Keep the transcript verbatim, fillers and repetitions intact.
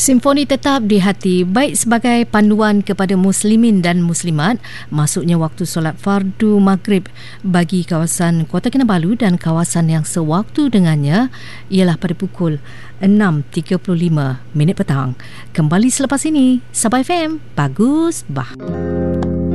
Simfoni tetap di hati, baik sebagai panduan kepada muslimin dan muslimat masuknya waktu solat fardu maghrib bagi kawasan Kota Kinabalu dan kawasan yang sewaktu dengannya ialah pada pukul enam tiga puluh lima minit petang. Kembali selepas ini, Sabah F M, Bagus Bah.